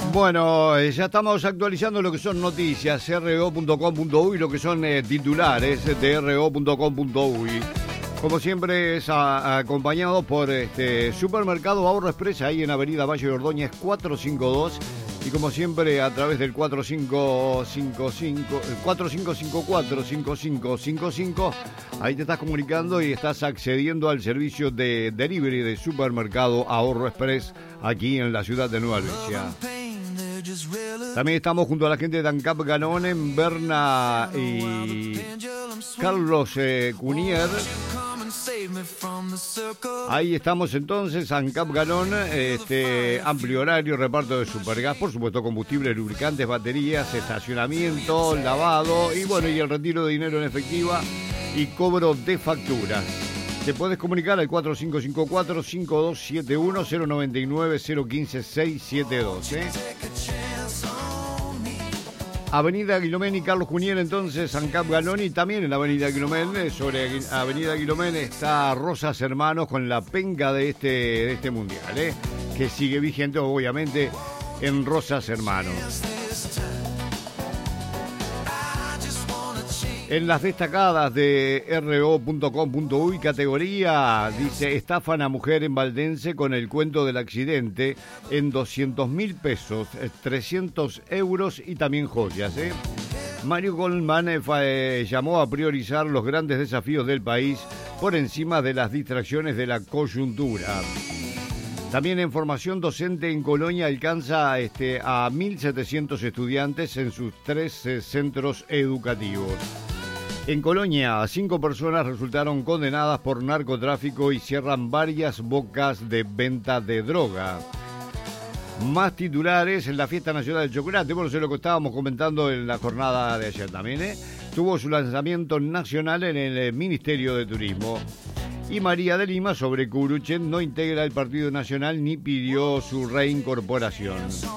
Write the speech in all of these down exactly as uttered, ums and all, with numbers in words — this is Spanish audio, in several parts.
Bueno, eh, ya estamos actualizando lo que son noticias, erre o punto com punto uy, lo que son eh, titulares de erre o punto com punto uy. Como siempre es a, acompañado por este Supermercado Ahorro Express, ahí en Avenida Valle de Ordóñez cuatrocientos cincuenta y dos. Y como siempre a través del cuatro cinco cinco cinco, cuatro cinco cinco cuatro, cinco cinco cinco cinco, ahí te estás comunicando y estás accediendo al servicio de delivery de Supermercado Ahorro Express aquí en la ciudad de Nueva Albesia. También estamos junto a la gente de ANCAP Ganón en Berna y Carlos eh, Cunier. Ahí estamos entonces, ANCAP Ganón, este, amplio horario, reparto de supergas, por supuesto combustible, lubricantes, baterías, estacionamiento, lavado y bueno, y el retiro de dinero en efectiva y cobro de facturas. Te puedes comunicar al cuatro cinco cinco cuatro, cinco dos siete uno, cero nueve nueve, cero uno cinco, seis siete dos. ¿eh? Avenida Guilomén y Carlos Cuniel, entonces, ANCAP Ganón, y también en la Avenida Guilomén, sobre Avenida Guilomén está Rosas Hermanos con la penca de este, de este mundial, ¿eh? que sigue vigente, obviamente, en Rosas Hermanos. En las destacadas de erre o punto com punto uy, categoría, dice, estafan a mujer en Valdense con el cuento del accidente en doscientos mil pesos, trescientos euros y también joyas. ¿eh? Mario Goldman eh, eh, llamó a priorizar los grandes desafíos del país por encima de las distracciones de la coyuntura. También en formación docente en Colonia alcanza este, a mil setecientos estudiantes en sus tres eh, centros educativos. En Colonia, cinco personas resultaron condenadas por narcotráfico y cierran varias bocas de venta de droga. Más titulares en la Fiesta Nacional del Chocolate. Bueno, eso es lo que estábamos comentando en la jornada de ayer también. ¿eh? Tuvo su lanzamiento nacional en el Ministerio de Turismo. Y María de Lima, sobre Curuchen, no integra el Partido Nacional ni pidió su reincorporación.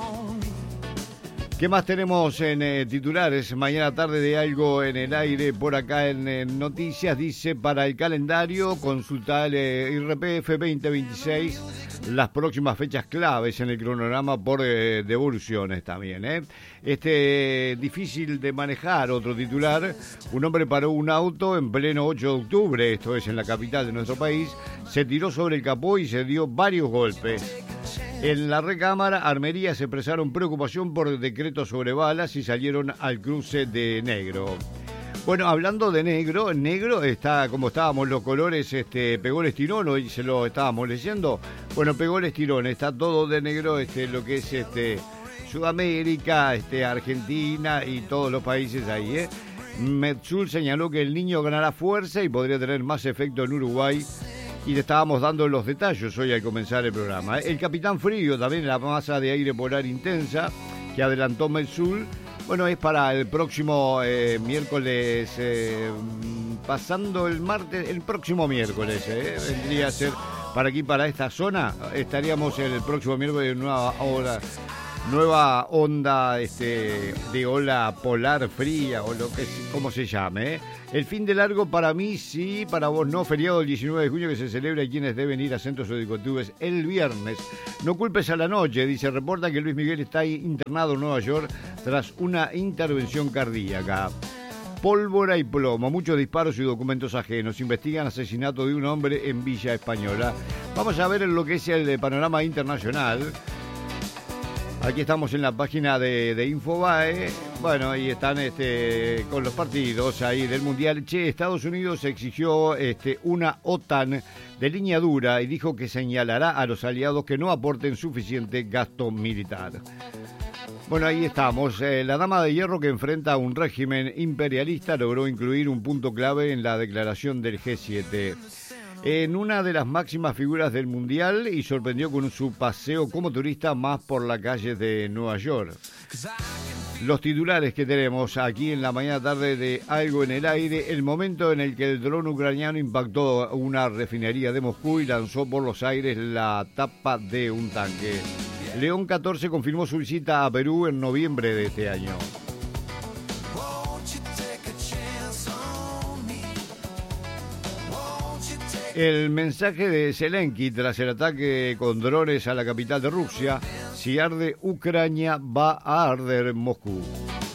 ¿Qué más tenemos en eh, titulares? Mañana tarde de algo en el aire por acá en, en Noticias. Dice, para el calendario, consulta el eh, I R P F veinte veintiséis, las próximas fechas claves en el cronograma por eh, devoluciones también. ¿eh? Este, difícil de manejar, otro titular. Un hombre paró un auto en pleno ocho de octubre, esto es en la capital de nuestro país, se tiró sobre el capó y se dio varios golpes. En la recámara, armerías expresaron preocupación por decretos sobre balas y salieron al cruce de negro. Bueno, hablando de negro, negro está, como estábamos los colores, este, pegó el estirón, hoy se lo estábamos leyendo. Bueno, pegó el estirón, está todo de negro, este, lo que es este, Sudamérica, este, Argentina y todos los países ahí. ¿eh? Metzul señaló que el niño ganará fuerza y podría tener más efecto en Uruguay. Y le estábamos dando los detalles hoy al comenzar el programa. El Capitán Frío, también la masa de aire polar intensa que adelantó Metzul, bueno, es para el próximo eh, miércoles, eh, pasando el martes, el próximo miércoles, eh, vendría a ser para aquí, para esta zona, estaríamos el próximo miércoles en una hora. Nueva onda este, de ola polar fría o lo que como se llame. ¿eh? El fin de largo para mí sí, para vos no. Feriado el diecinueve de junio que se celebra y quienes deben ir a centros educativos el viernes. No culpes a la noche, dice. Reporta que Luis Miguel está internado en Nueva York tras una intervención cardíaca. Pólvora y plomo, muchos disparos y documentos ajenos. Investigan asesinato de un hombre en Villa Española. Vamos a ver lo que es el panorama internacional. Aquí estamos en la página de, de Infobae. Bueno, ahí están este, con los partidos ahí del Mundial. Che, Estados Unidos exigió este, una OTAN de línea dura y dijo que señalará a los aliados que no aporten suficiente gasto militar. Bueno, ahí estamos. Eh, la dama de hierro que enfrenta a un régimen imperialista logró incluir un punto clave en la declaración del G siete. En una de las máximas figuras del Mundial y sorprendió con su paseo como turista más por la calle de Nueva York. Los titulares que tenemos aquí en la mañana tarde de Algo en el Aire, el momento en el que el dron ucraniano impactó una refinería de Moscú y lanzó por los aires la tapa de un tanque. León catorce confirmó su visita a Perú en noviembre de este año. El mensaje de Zelensky tras el ataque con drones a la capital de Rusia: si arde Ucrania, va a arder Moscú.